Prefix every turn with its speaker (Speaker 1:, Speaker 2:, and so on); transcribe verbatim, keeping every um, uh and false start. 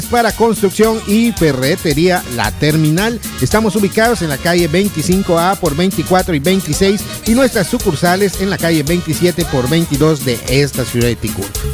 Speaker 1: para construcción y ferretería La Terminal. Estamos ubicados en la calle veinticinco A por veinticuatro y veintiséis y nuestras sucursales en la calle veintisiete por veintidós de esta ciudad de Ticul.